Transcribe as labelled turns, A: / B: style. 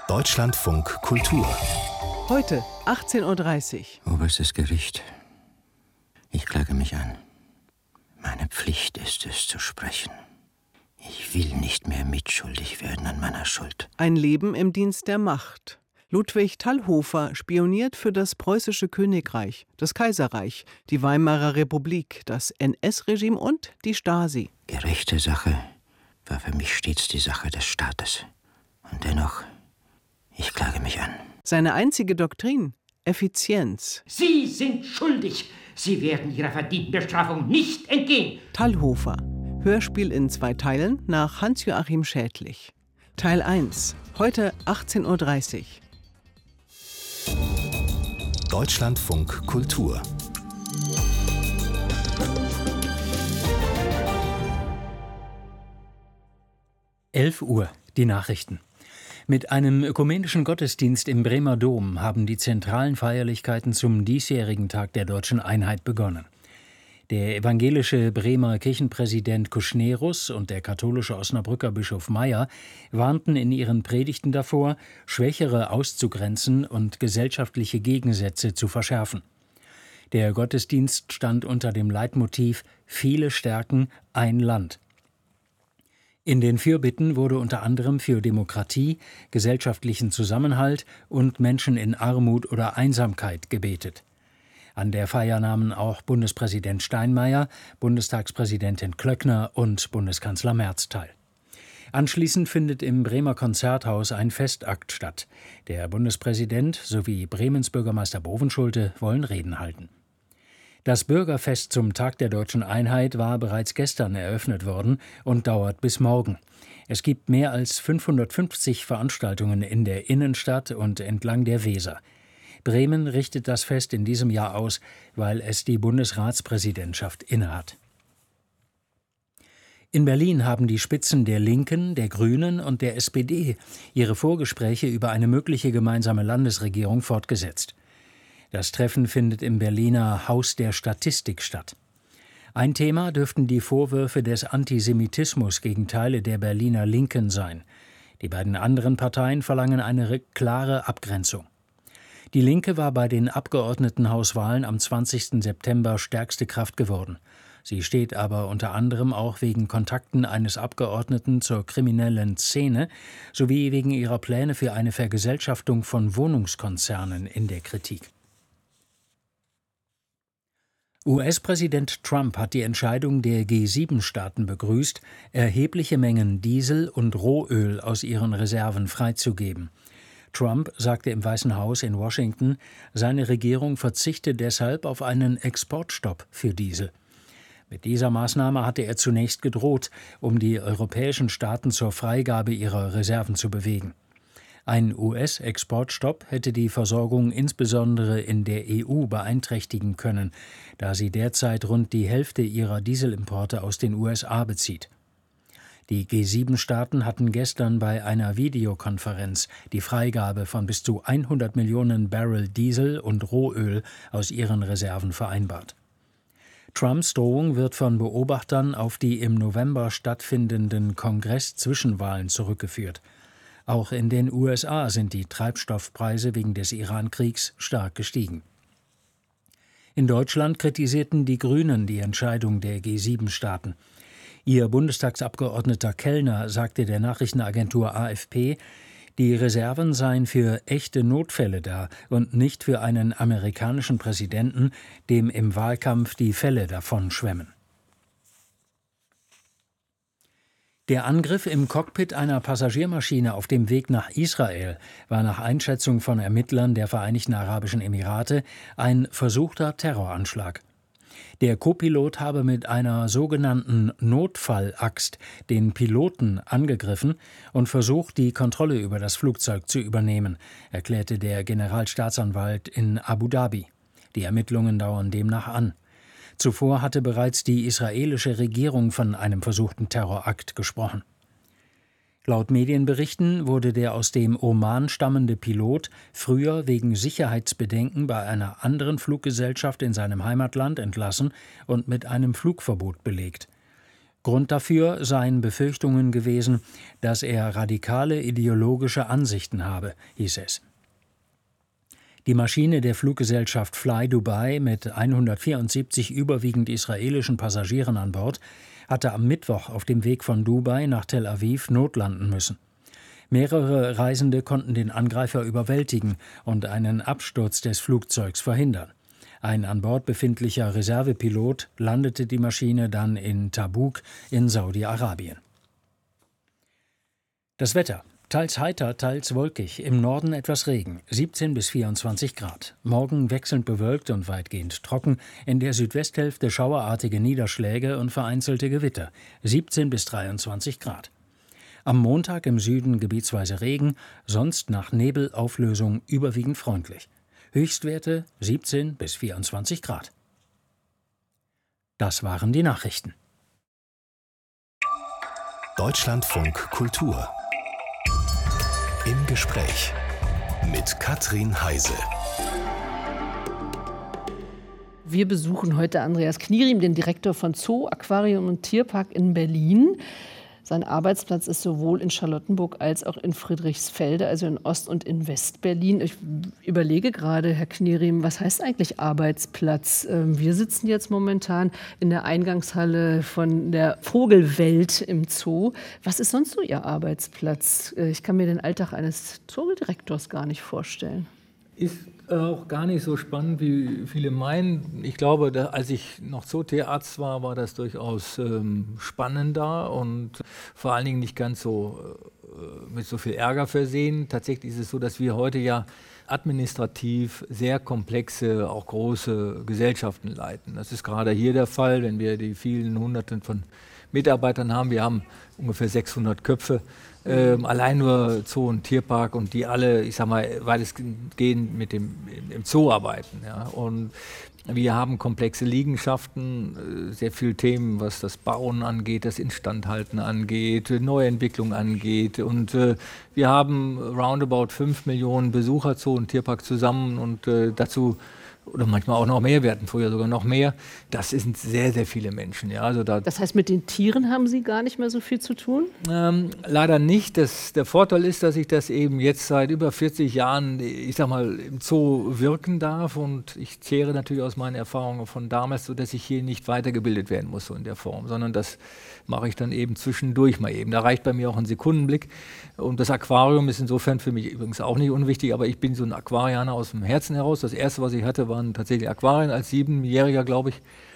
A: Deutschlandfunk Kultur.
B: Heute 18:30 Uhr.
C: Oberstes Gericht. Ich klage mich an. Meine Pflicht ist es, zu sprechen. Ich will nicht mehr mitschuldig werden an meiner Schuld.
B: Ein Leben im Dienst der Macht. Ludwig Thalhofer spioniert für das preußische Königreich, das Kaiserreich, die Weimarer Republik, das NS-Regime und die Stasi.
C: Gerechte Sache war für mich stets die Sache des Staates. Und dennoch, ich klage mich an.
B: Seine einzige Doktrin: Effizienz.
D: Sie sind schuldig. Sie werden Ihrer verdienten Bestrafung nicht entgehen.
B: Thalhofer. Hörspiel in 2 Teilen nach Hans-Joachim Schädlich. Teil 1. Heute 18:30 Uhr.
A: Deutschlandfunk Kultur.
E: Uhr, die Nachrichten. Mit einem ökumenischen Gottesdienst im Bremer Dom haben die zentralen Feierlichkeiten zum diesjährigen Tag der Deutschen Einheit begonnen. Der evangelische Bremer Kirchenpräsident Kuschnerus und der katholische Osnabrücker Bischof Meyer warnten in ihren Predigten davor, Schwächere auszugrenzen und gesellschaftliche Gegensätze zu verschärfen. Der Gottesdienst stand unter dem Leitmotiv »Viele stärken, ein Land«. In den Fürbitten wurde unter anderem für Demokratie, gesellschaftlichen Zusammenhalt und Menschen in Armut oder Einsamkeit gebetet. An der Feier nahmen auch Bundespräsident Steinmeier, Bundestagspräsidentin Klöckner und Bundeskanzler Merz teil. Anschließend findet im Bremer Konzerthaus ein Festakt statt. Der Bundespräsident sowie Bremens Bürgermeister Bovenschulte wollen Reden halten. Das Bürgerfest zum Tag der Deutschen Einheit war bereits gestern eröffnet worden und dauert bis morgen. Es gibt mehr als 550 Veranstaltungen in der Innenstadt und entlang der Weser. Bremen richtet das Fest in diesem Jahr aus, weil es die Bundesratspräsidentschaft innehat. In Berlin haben die Spitzen der Linken, der Grünen und der SPD ihre Vorgespräche über eine mögliche gemeinsame Landesregierung fortgesetzt. Das Treffen findet im Berliner Haus der Statistik statt. Ein Thema dürften die Vorwürfe des Antisemitismus gegen Teile der Berliner Linken sein. Die beiden anderen Parteien verlangen eine klare Abgrenzung. Die Linke war bei den Abgeordnetenhauswahlen am 20. September stärkste Kraft geworden. Sie steht aber unter anderem auch wegen Kontakten eines Abgeordneten zur kriminellen Szene sowie wegen ihrer Pläne für eine Vergesellschaftung von Wohnungskonzernen in der Kritik. US-Präsident Trump hat die Entscheidung der G7-Staaten begrüßt, erhebliche Mengen Diesel und Rohöl aus ihren Reserven freizugeben. Trump sagte im Weißen Haus in Washington, seine Regierung verzichte deshalb auf einen Exportstopp für Diesel. Mit dieser Maßnahme hatte er zunächst gedroht, um die europäischen Staaten zur Freigabe ihrer Reserven zu bewegen. Ein US-Exportstopp hätte die Versorgung insbesondere in der EU beeinträchtigen können, da sie derzeit rund die Hälfte ihrer Dieselimporte aus den USA bezieht. Die G7-Staaten hatten gestern bei einer Videokonferenz die Freigabe von bis zu 100 Millionen Barrel Diesel und Rohöl aus ihren Reserven vereinbart. Trumps Drohung wird von Beobachtern auf die im November stattfindenden Kongress-Zwischenwahlen zurückgeführt. Auch in den USA sind die Treibstoffpreise wegen des Iran-Kriegs stark gestiegen. In Deutschland kritisierten die Grünen die Entscheidung der G7-Staaten. Ihr Bundestagsabgeordneter Kellner sagte der Nachrichtenagentur AFP, die Reserven seien für echte Notfälle da und nicht für einen amerikanischen Präsidenten, dem im Wahlkampf die Fälle davon schwemmen. Der Angriff im Cockpit einer Passagiermaschine auf dem Weg nach Israel war nach Einschätzung von Ermittlern der Vereinigten Arabischen Emirate ein versuchter Terroranschlag. Der Co-Pilot habe mit einer sogenannten Notfallaxt den Piloten angegriffen und versucht, die Kontrolle über das Flugzeug zu übernehmen, erklärte der Generalstaatsanwalt in Abu Dhabi. Die Ermittlungen dauern demnach an. Zuvor hatte bereits die israelische Regierung von einem versuchten Terrorakt gesprochen. Laut Medienberichten wurde der aus dem Oman stammende Pilot früher wegen Sicherheitsbedenken bei einer anderen Fluggesellschaft in seinem Heimatland entlassen und mit einem Flugverbot belegt. Grund dafür seien Befürchtungen gewesen, dass er radikale ideologische Ansichten habe, hieß es. Die Maschine der Fluggesellschaft Fly Dubai mit 174 überwiegend israelischen Passagieren an Bord hatte am Mittwoch auf dem Weg von Dubai nach Tel Aviv notlanden müssen. Mehrere Reisende konnten den Angreifer überwältigen und einen Absturz des Flugzeugs verhindern. Ein an Bord befindlicher Reservepilot landete die Maschine dann in Tabuk in Saudi-Arabien. Das Wetter. Teils heiter, teils wolkig, im Norden etwas Regen, 17 bis 24 Grad. Morgen wechselnd bewölkt und weitgehend trocken, in der Südwesthälfte schauerartige Niederschläge und vereinzelte Gewitter, 17 bis 23 Grad. Am Montag im Süden gebietsweise Regen, sonst nach Nebelauflösung überwiegend freundlich. Höchstwerte 17 bis 24 Grad. Das waren die Nachrichten.
A: Deutschlandfunk Kultur. Im Gespräch mit Katrin Heise.
F: Wir besuchen heute Andreas Knieriem, den Direktor von Zoo, Aquarium und Tierpark in Berlin. Sein Arbeitsplatz ist sowohl in Charlottenburg als auch in Friedrichsfelde, also in Ost- und in West-Berlin. Ich überlege gerade, Herr Knieriem, was heißt eigentlich Arbeitsplatz? Wir sitzen jetzt momentan in der Eingangshalle von der Vogelwelt im Zoo. Was ist sonst so Ihr Arbeitsplatz? Ich kann mir den Alltag eines Zoodirektors gar nicht vorstellen.
G: Ist auch gar nicht so spannend, wie viele meinen. Ich glaube, als ich noch Zootierarzt war, war das durchaus spannender und vor allen Dingen nicht ganz so mit so viel Ärger versehen. Tatsächlich ist es so, dass wir heute ja administrativ sehr komplexe, auch große Gesellschaften leiten. Das ist gerade hier der Fall, wenn wir die vielen Hunderten von Mitarbeitern haben. Wir haben ungefähr 600 Köpfe. Allein nur Zoo und Tierpark und die alle, ich sag mal, weitestgehend mit im Zoo arbeiten. Ja. Und wir haben komplexe Liegenschaften, sehr viele Themen, was das Bauen angeht, das Instandhalten angeht, Neuentwicklung angeht. Und wir haben roundabout 5 Millionen Besucher Zoo und Tierpark zusammen und dazu oder manchmal auch noch mehr, wir hatten früher sogar noch mehr. Das sind sehr, sehr viele Menschen. Ja, also
F: das heißt, mit den Tieren haben Sie gar nicht mehr so viel zu tun?
G: Leider nicht. Der Vorteil ist, dass ich das eben jetzt seit über 40 Jahren, ich sag mal, im Zoo wirken darf und ich zehre natürlich aus meinen Erfahrungen von damals, sodass ich hier nicht weitergebildet werden muss so in der Form, sondern das mache ich dann eben zwischendurch mal eben. Da reicht bei mir auch ein Sekundenblick. Und das Aquarium ist insofern für mich übrigens auch nicht unwichtig, aber ich bin so ein Aquarianer aus dem Herzen heraus. Das erste, was ich hatte, waren tatsächlich Aquarien als 7-Jähriger, glaube ich.